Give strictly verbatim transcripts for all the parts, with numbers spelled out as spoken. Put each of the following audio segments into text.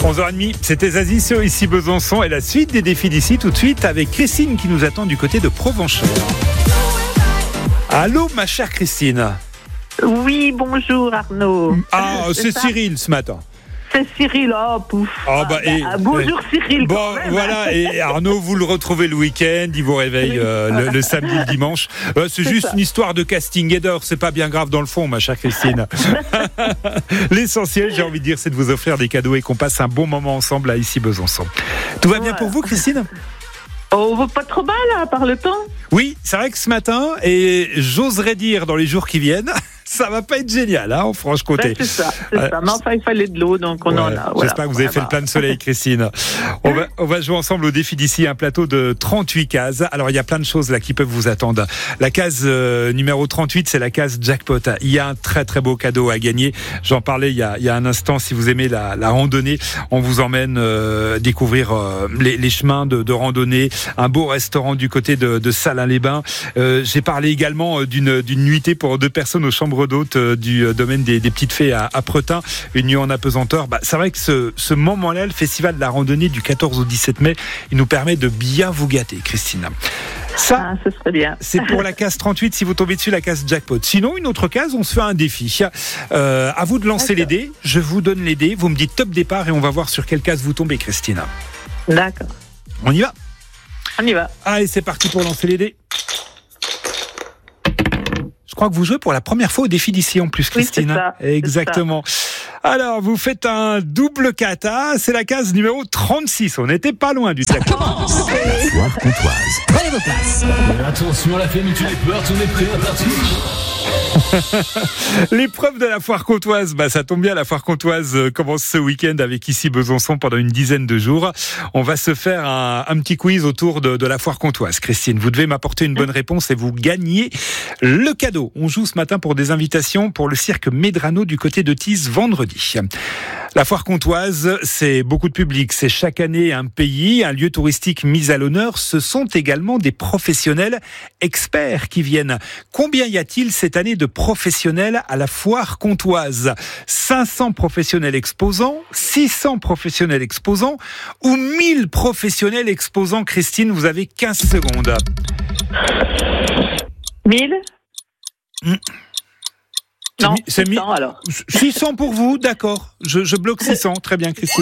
onze heures trente, c'était Zazie sur Ici Besançon et la suite des défis d'ici tout de suite avec Christine qui nous attend du côté de Provenchères. Allô ma chère Christine. Oui, bonjour Arnaud. Ah, c'est, c'est Cyril ce matin. C'est Cyril, oh pouf. Oh, bah, et, bah, bonjour et, Cyril. Bon, même, voilà, et Arnaud, vous le retrouvez le week-end, il vous réveille oui. euh, le, le samedi, le dimanche. Euh, c'est, c'est juste ça. Une histoire de casting et d'heure, c'est pas bien grave dans le fond, ma chère Christine. L'essentiel, j'ai envie de dire, c'est de vous offrir des cadeaux et qu'on passe un bon moment ensemble à Ici Besançon. Tout va bien pour vous, Christine ? Oh, pas trop mal, hein, par le temps. Oui, c'est vrai que ce matin, et j'oserais dire dans les jours qui viennent, ça va pas être génial, hein, en Franche-Comté. Ben, c'est ça, c'est euh, ça. Mais enfin, il fallait de l'eau, donc on ouais, en a. Voilà, j'espère que vous avez fait le plein de soleil, Christine. On va, on va jouer ensemble au défi d'ici, un plateau de trente-huit cases. Alors, il y a plein de choses là qui peuvent vous attendre. La case euh, numéro trente-huit, c'est la case jackpot. Il y a un très très beau cadeau à gagner. J'en parlais il y a, il y a un instant. Si vous aimez la, la randonnée, on vous emmène euh, découvrir euh, les, les chemins de, de randonnée. Un beau restaurant du côté de, de Salins-les-Bains. Euh, j'ai parlé également d'une, d'une nuitée pour deux personnes aux chambres d'hôtes euh, du euh, domaine des, des Petites Fées à, à Pretin. Une nuit en apesanteur. Bah, c'est vrai que ce, ce moment-là, le festival de la randonnée du quatorze au dix-sept mai, il nous permet de bien vous gâter, Christine. Ça, ah, ce serait bien. C'est pour la case trente-huit, si vous tombez dessus, la case jackpot. Sinon, une autre case, on se fait un défi. Euh, à vous de lancer D'accord. les dés. Je vous donne les dés. Vous me dites top départ et on va voir sur quelle case vous tombez, Christine. D'accord. On y va ? On y va. Allez, c'est parti pour lancer les dés. Je crois que vous jouez pour la première fois au défi d'ici en plus, Christine. Oui, c'est ça, exactement. C'est ça. Alors, vous faites un double kata, c'est la case numéro trente-six. On n'était pas loin du jackpot. La foire comtoise. Prenez vos places. Attention, la famille, tu es peur, on est prêt à partir. L'épreuve de la foire comtoise, bah ça tombe bien, la foire comtoise euh, commence ce week-end avec Ici Besançon pendant une dizaine de jours. On va se faire un, un petit quiz autour de, de la foire comtoise. Christine, vous devez m'apporter une bonne réponse et vous gagnez le cadeau. On joue ce matin pour des invitations pour le cirque Medrano du côté de Tise vendredi. La foire comtoise, c'est beaucoup de public, c'est chaque année un pays, un lieu touristique mis à l'honneur. Ce sont également des professionnels experts qui viennent. Combien y a-t-il cette année de professionnels à la foire comtoise ? cinq cents professionnels exposants, six cents professionnels exposants ou mille professionnels exposants. Christine, vous avez quinze secondes. mille mmh. Non, c'est six cents mi- alors. six cents pour vous, d'accord. Je, je bloque six cents, très bien Christine.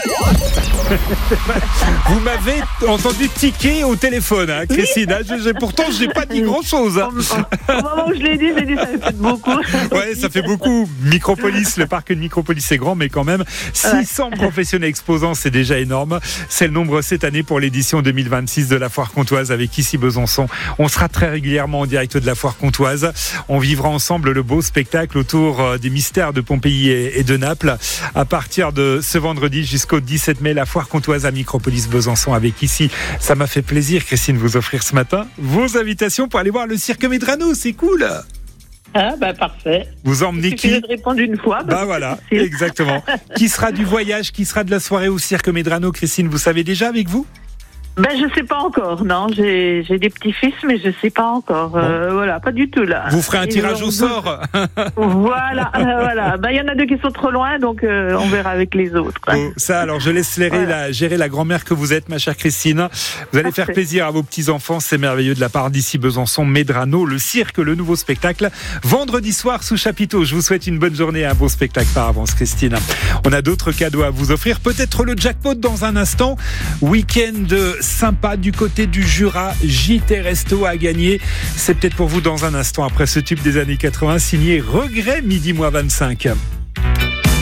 Vous m'avez entendu tiquer au téléphone, hein, Christine. Hein, je, je, pourtant, je n'ai pas dit grand-chose. Hein. Au, au moment où je l'ai dit, j'ai dit ça fait beaucoup. Ouais, ça fait beaucoup. Micropolis, le parc de Micropolis est grand, mais quand même, six cents ouais. professionnels exposants, c'est déjà énorme. C'est le nombre cette année pour l'édition deux mille vingt-six de la foire comtoise avec Ici Besançon. On sera très régulièrement en direct de la foire comtoise. On vivra ensemble le beau spectacle autour des mystères de Pompéi et de Naples. À partir de ce vendredi jusqu'au dix-sept mai, la foire comtoise à Micropolis Besançon avec Ici. Ça m'a fait plaisir, Christine, vous offrir ce matin vos invitations pour aller voir le cirque Medrano. C'est cool. Ah bah parfait. Vous emmenez qui ? De répondre une fois. Bah, bah voilà, exactement. Qui sera du voyage, qui sera de la soirée au cirque Medrano, Christine, vous savez déjà avec vous ? Ben je sais pas encore, non. J'ai j'ai des petits-fils, mais je sais pas encore. Bon. Euh, voilà, pas du tout là. Vous ferez un tirage au sort. Voilà, euh, voilà. Ben il y en a deux qui sont trop loin, donc euh, on verra avec les autres. Bon, ça, alors je laisse gérer, voilà. la, gérer la grand-mère que vous êtes, ma chère Christine. Vous allez Parfait. Faire plaisir à vos petits-enfants, c'est merveilleux de la part d'Ici Besançon, Medrano, le cirque, le nouveau spectacle. Vendredi soir sous chapiteau. Je vous souhaite une bonne journée et un beau spectacle par avance, Christine. On a d'autres cadeaux à vous offrir. Peut-être le jackpot dans un instant. Week-end sympa du côté du Jura, J T Resto à gagner. C'est peut-être pour vous dans un instant après ce tube des années quatre-vingts signé Regret midi moins vingt-cinq.